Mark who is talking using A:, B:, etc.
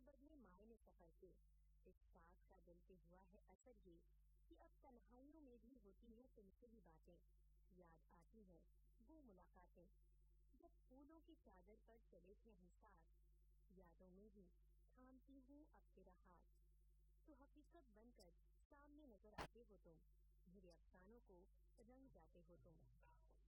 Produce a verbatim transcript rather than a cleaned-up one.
A: बदले मायने सफर के। इस बात का दिल पे हुआ है असर ये कि अब तन्हाइयों में भी होती है तुमसे ही बातें, याद आती है वो मुलाकातें जब फूलों की चादर पर चले थे हम साथ। यादों में ही थामती हूँ अब तेरा हाथ, तो हकीकत बनकर सामने नजर आते हो तुम, मेरे अफसानों को रंग जाते हो तुम।